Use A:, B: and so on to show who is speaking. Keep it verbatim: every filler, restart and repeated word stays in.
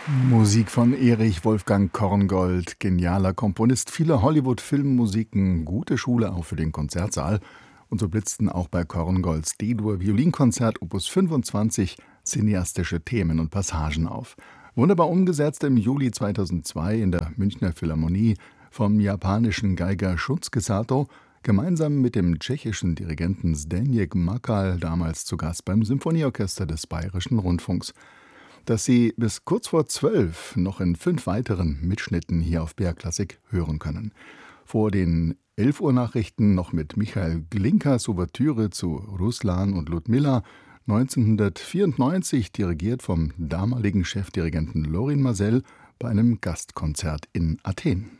A: Musik von Erich Wolfgang Korngold, genialer Komponist vieler Hollywood-Filmmusiken, gute Schule auch für den Konzertsaal. Und so blitzten auch bei Korngolds D-Dur-Violinkonzert Opus fünfundzwanzig cineastische Themen und Passagen auf. Wunderbar umgesetzt im Juli zweitausendzwei in der Münchner Philharmonie vom japanischen Geiger Shunsuke Sato, gemeinsam mit dem tschechischen Dirigenten Zdeněk Makal, damals zu Gast beim Symphonieorchester des Bayerischen Rundfunks. Dass Sie bis kurz vor zwölf noch in fünf weiteren Mitschnitten hier auf B R Klassik hören können. Vor den elf Uhr Nachrichten noch mit Michael Glinkas Ouvertüre zu Ruslan und Ludmilla, neunzehnhundertvierundneunzig dirigiert vom damaligen Chefdirigenten Lorin Maazel bei einem Gastkonzert in Athen.